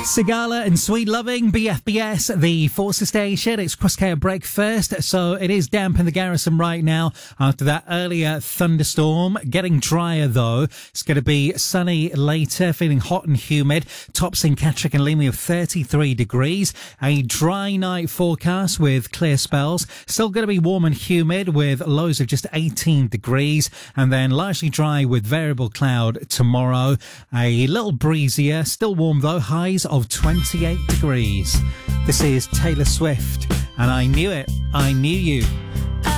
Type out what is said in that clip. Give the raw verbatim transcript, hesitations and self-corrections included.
Sigala and Sweet Loving, B F B S, the Forza station. It's Crosscare break first, so it is damp in the Garrison right now after that earlier thunderstorm. Getting drier though. It's going to be sunny later, feeling hot and humid. Tops in Catterick and Leamy of thirty-three degrees. A dry night forecast with clear spells. Still going to be warm and humid with lows of just eighteen degrees. And then largely dry with variable cloud tomorrow. A little breezier, still warm though, highs of twenty-eight degrees. This is Taylor Swift, and I knew it, I knew you.